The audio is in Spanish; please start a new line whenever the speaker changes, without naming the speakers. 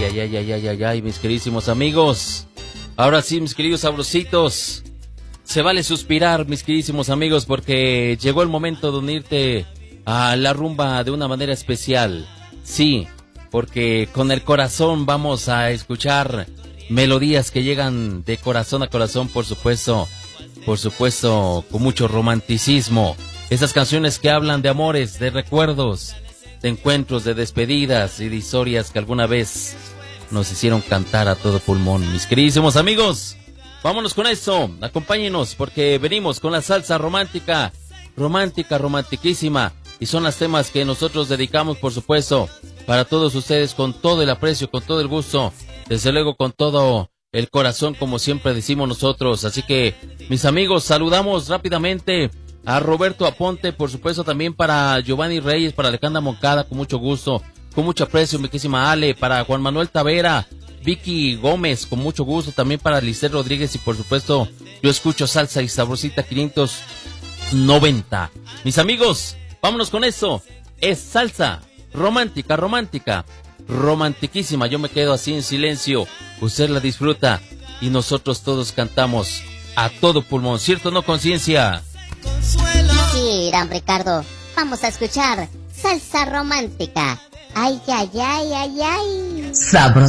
ay, mis queridísimos amigos. Ahora sí, mis queridos sabrositos. Se vale suspirar, mis queridísimos amigos, porque llegó el momento de unirte a la rumba de una manera especial. Sí, porque con el corazón vamos a escuchar melodías que llegan de corazón a corazón, por supuesto, con mucho romanticismo. Esas canciones que hablan de amores, de recuerdos, de encuentros, de despedidas y de historias que alguna vez nos hicieron cantar a todo pulmón. Mis queridísimos amigos, vámonos con eso, acompáñenos porque venimos con la salsa romántica, romantiquísima, y son los temas que nosotros dedicamos, por supuesto, para todos ustedes con todo el aprecio, con todo el gusto, desde luego con todo el corazón, como siempre decimos nosotros. Así que, mis amigos, saludamos rápidamente a Roberto Aponte, por supuesto también para Giovanni Reyes, para Alejandra Moncada, con mucho gusto, con mucho aprecio, mi querísima Ale, para Juan Manuel Tavera, Vicky Gómez, con mucho gusto, también para Lisset Rodríguez y por supuesto, yo escucho salsa y sabrosita 590. Mis amigos, vámonos con eso, es salsa romantiquísima, yo me quedo así en silencio, usted la disfruta y nosotros todos cantamos a todo pulmón, ¿cierto o no, conciencia?
Sí, Irán Ricardo, vamos a escuchar salsa romántica. Ay, ay, ay, ay, ay.
Sabroso.